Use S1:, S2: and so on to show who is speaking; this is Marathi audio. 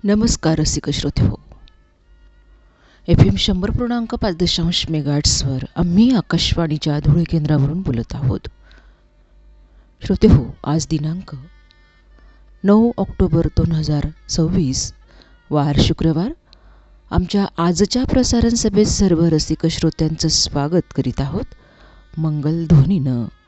S1: नमस्कार रसिक श्रोते हो. FM 100.5 मेगाहर्ट्झवर आम्ही आकाशवाणीच्या धुळे केंद्रावरून बोलत आहोत. श्रोते हो, आज दिनांक 9 ऑक्टोबर 2026 वार शुक्रवार. आमच्या आजच्या प्रसारण सभेत सर्व रसिक श्रोत्यांचं स्वागत करीत आहोत मंगल ध्वनीनं.